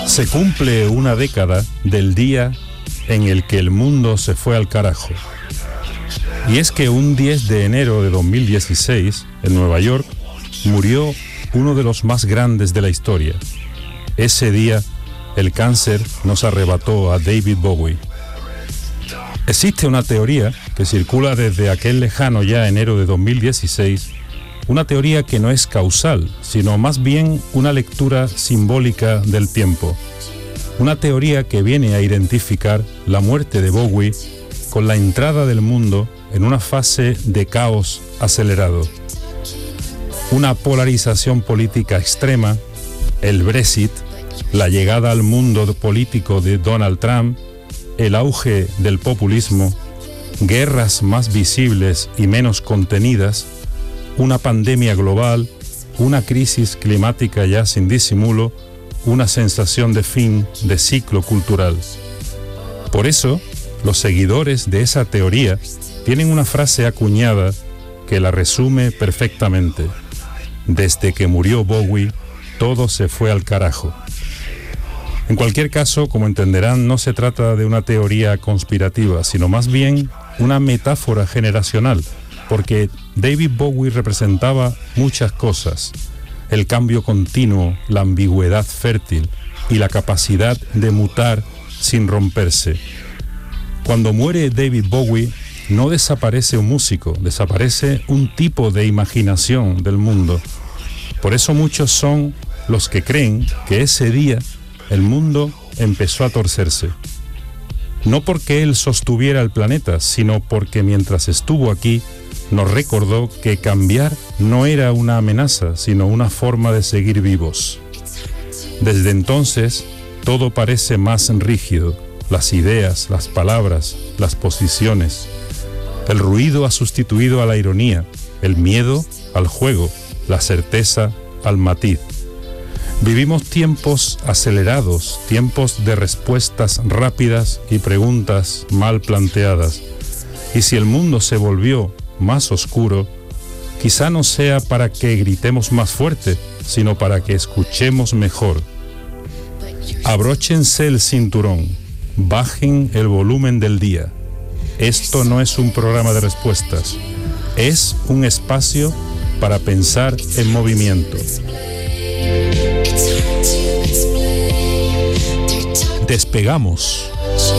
Se cumple una década del día en el que el mundo se fue al carajo. Y es que un 10 de enero de 2016, en Nueva York, murió uno de los más grandes de la historia. Ese día, el cáncer nos arrebató a David Bowie. Existe una teoría que circula desde aquel lejano ya enero de 2016, una teoría que no es causal, sino más bien una lectura simbólica del tiempo. Una teoría que viene a identificar la muerte de Bowie con la entrada del mundo en una fase de caos acelerado. Una polarización política extrema, el Brexit, la llegada al mundo político de Donald Trump, el auge del populismo, guerras más visibles y menos contenidas, una pandemia global, una crisis climática ya sin disimulo, una sensación de fin de ciclo cultural. Por eso, los seguidores de esa teoría tienen una frase acuñada que la resume perfectamente. Desde que murió Bowie, todo se fue al carajo. En cualquier caso, como entenderán, no se trata de una teoría conspirativa, sino más bien una metáfora generacional, porque David Bowie representaba muchas cosas: el cambio continuo, la ambigüedad fértil y la capacidad de mutar sin romperse. Cuando muere David Bowie, no desaparece un músico, desaparece un tipo de imaginación del mundo. Por eso muchos son los que creen que ese día el mundo empezó a torcerse. No porque él sostuviera el planeta, sino porque mientras estuvo aquí, nos recordó que cambiar no era una amenaza, sino una forma de seguir vivos. Desde entonces, todo parece más rígido: las ideas, las palabras, las posiciones. El ruido ha sustituido a la ironía, el miedo al juego, la certeza al matiz. Vivimos tiempos acelerados, tiempos de respuestas rápidas y preguntas mal planteadas. Y si el mundo se volvió más oscuro, quizá no sea para que gritemos más fuerte, sino para que escuchemos mejor. Abróchense el cinturón, bajen el volumen del día. Esto no es un programa de respuestas, es un espacio para pensar en movimiento. Despegamos.